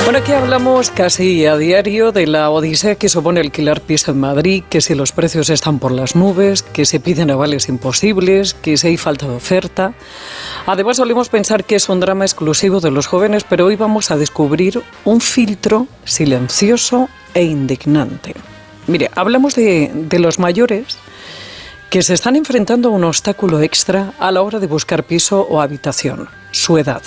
Bueno, aquí hablamos casi a diario de la odisea que supone alquilar piso en Madrid, que si los precios están por las nubes, que se piden avales imposibles, que si hay falta de oferta. Además, solemos pensar que es un drama exclusivo de los jóvenes, pero hoy vamos a descubrir un filtro silencioso e indignante. Mire, hablamos de los mayores que se están enfrentando a un obstáculo extra a la hora de buscar piso o habitación, su edad.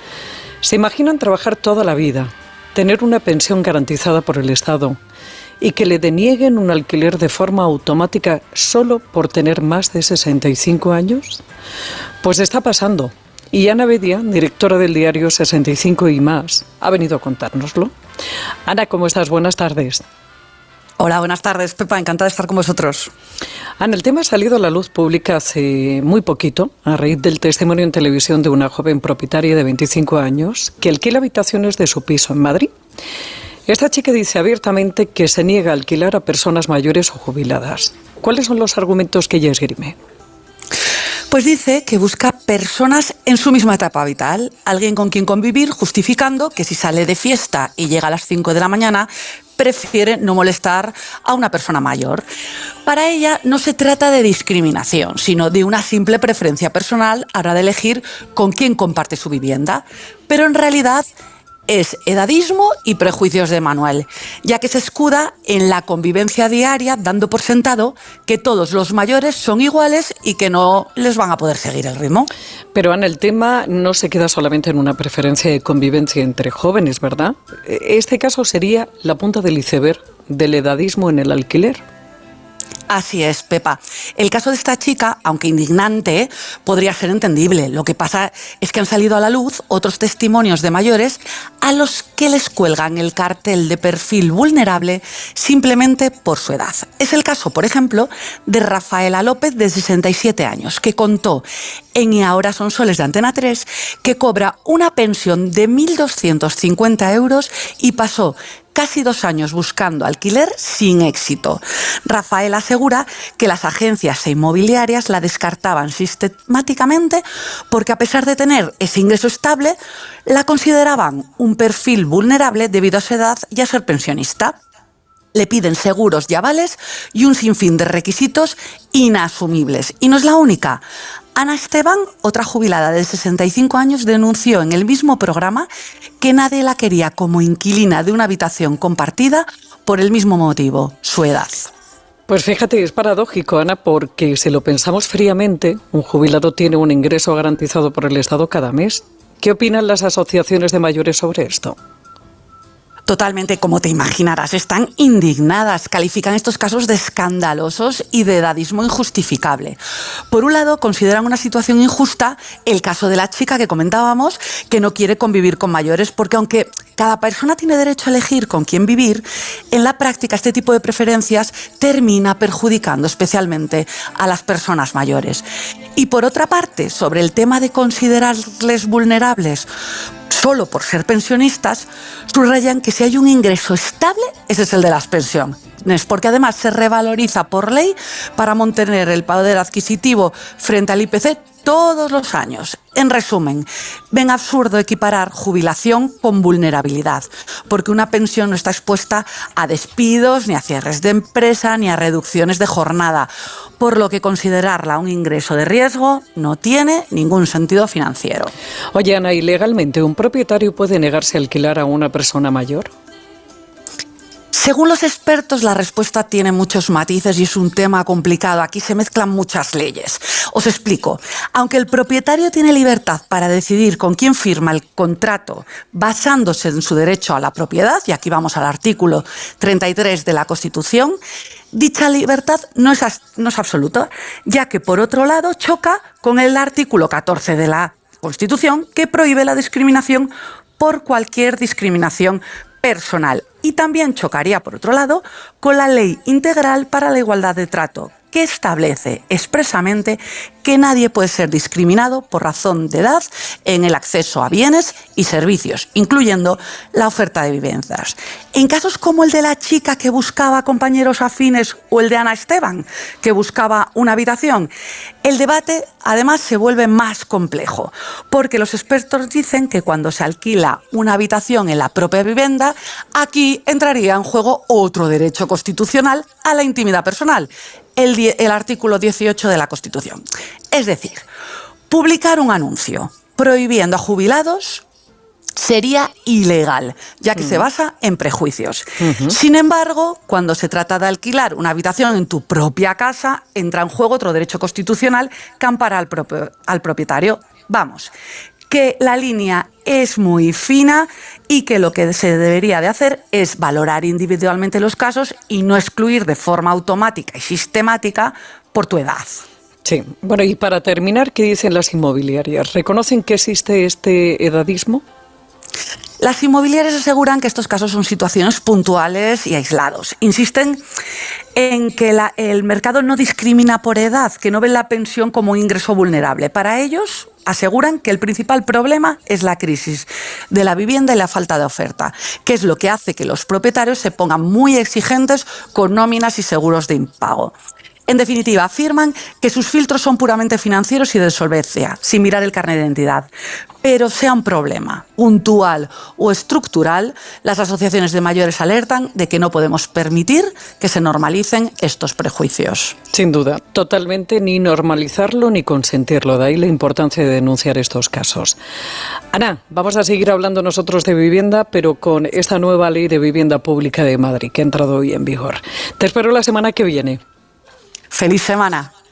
Se imaginan trabajar toda la vida, tener una pensión garantizada por el Estado y que le denieguen un alquiler de forma automática solo por tener más de 65 años? Pues está pasando. Y Ana Bedia, directora del diario 65 y más, ha venido a contárnoslo. Ana, ¿cómo estás? Buenas tardes. Hola, buenas tardes, Pepa. Encantada de estar con vosotros. Ana, el tema ha salido a la luz pública hace muy poquito, a raíz del testimonio en televisión de una joven propietaria de 25 años que alquila habitaciones de su piso en Madrid. Esta chica dice abiertamente que se niega a alquilar a personas mayores o jubiladas. ¿Cuáles son los argumentos que ella esgrime? Pues dice que busca personas en su misma etapa vital, alguien con quien convivir, justificando que si sale de fiesta y llega a las 5 de la mañana, prefiere no molestar a una persona mayor. Para ella no se trata de discriminación, sino de una simple preferencia personal a la hora de elegir con quién comparte su vivienda. Pero en realidad es edadismo y prejuicios de manual, ya que se escuda en la convivencia diaria, dando por sentado que todos los mayores son iguales y que no les van a poder seguir el ritmo. Pero Ana, el tema no se queda solamente en una preferencia de convivencia entre jóvenes, ¿verdad? Este caso sería la punta del iceberg del edadismo en el alquiler. Así es, Pepa. El caso de esta chica, aunque indignante, podría ser entendible. Lo que pasa es que han salido a la luz otros testimonios de mayores a los que les cuelgan el cartel de perfil vulnerable simplemente por su edad. Es el caso, por ejemplo, de Rafaela López, de 67 años, que contó en Y ahora son soles de Antena 3 que cobra una pensión de 1.250 euros y pasó casi 2 años buscando alquiler sin éxito. Rafael asegura que las agencias e inmobiliarias la descartaban sistemáticamente porque, a pesar de tener ese ingreso estable, la consideraban un perfil vulnerable debido a su edad y a ser pensionista. Le piden seguros y avales y un sinfín de requisitos inasumibles. Y no es la única. Ana Esteban, otra jubilada de 65 años, denunció en el mismo programa que nadie la quería como inquilina de una habitación compartida por el mismo motivo, su edad. Pues fíjate, es paradójico, Ana, porque si lo pensamos fríamente, un jubilado tiene un ingreso garantizado por el Estado cada mes. ¿Qué opinan las asociaciones de mayores sobre esto? Totalmente, como te imaginarás, están indignadas, califican estos casos de escandalosos y de edadismo injustificable. Por un lado, consideran una situación injusta el caso de la chica que comentábamos, que no quiere convivir con mayores, porque aunque cada persona tiene derecho a elegir con quién vivir, en la práctica este tipo de preferencias termina perjudicando especialmente a las personas mayores. Y por otra parte, sobre el tema de considerarles vulnerables solo por ser pensionistas, subrayan que si hay un ingreso estable, ese es el de las pensiones, porque además se revaloriza por ley para mantener el poder adquisitivo frente al IPC todos los años. En resumen, ven absurdo equiparar jubilación con vulnerabilidad, porque una pensión no está expuesta a despidos, ni a cierres de empresa, ni a reducciones de jornada, por lo que considerarla un ingreso de riesgo no tiene ningún sentido financiero. Oye, Ana, ¿y legalmente un propietario puede negarse a alquilar a una persona mayor? Según los expertos, la respuesta tiene muchos matices y es un tema complicado. Aquí se mezclan muchas leyes. Os explico. Aunque el propietario tiene libertad para decidir con quién firma el contrato basándose en su derecho a la propiedad, y aquí vamos al artículo 33 de la Constitución, dicha libertad no es absoluta, ya que, por otro lado, choca con el artículo 14 de la Constitución, que prohíbe la discriminación por cualquier discriminación personal. Y también chocaría, por otro lado, con la Ley Integral para la Igualdad de Trato, que establece expresamente que nadie puede ser discriminado por razón de edad en el acceso a bienes y servicios, incluyendo la oferta de viviendas. En casos como el de la chica que buscaba compañeros afines o el de Ana Esteban, que buscaba una habitación, el debate además se vuelve más complejo, porque los expertos dicen que cuando se alquila una habitación en la propia vivienda, aquí entraría en juego otro derecho constitucional a la intimidad personal, el artículo 18 de la Constitución. Es decir, publicar un anuncio prohibiendo a jubilados sería ilegal, ya que se basa en prejuicios. Sin embargo, cuando se trata de alquilar una habitación en tu propia casa, entra en juego otro derecho constitucional que ampara al propietario. Vamos, que la línea es muy fina y que lo que se debería de hacer es valorar individualmente los casos y no excluir de forma automática y sistemática por tu edad. Sí, bueno, y para terminar, ¿qué dicen las inmobiliarias? ¿Reconocen que existe este edadismo? Las inmobiliarias aseguran que estos casos son situaciones puntuales y aislados. Insisten en que el mercado no discrimina por edad, que no ven la pensión como un ingreso vulnerable. Para ellos, aseguran que el principal problema es la crisis de la vivienda y la falta de oferta, que es lo que hace que los propietarios se pongan muy exigentes con nóminas y seguros de impago. En definitiva, afirman que sus filtros son puramente financieros y de solvencia, sin mirar el carnet de identidad. Pero sea un problema puntual o estructural, las asociaciones de mayores alertan de que no podemos permitir que se normalicen estos prejuicios. Sin duda, totalmente, ni normalizarlo ni consentirlo. De ahí la importancia de denunciar estos casos. Ana, vamos a seguir hablando nosotros de vivienda, pero con esta nueva ley de vivienda pública de Madrid, que ha entrado hoy en vigor. Te espero la semana que viene. ¡Feliz semana!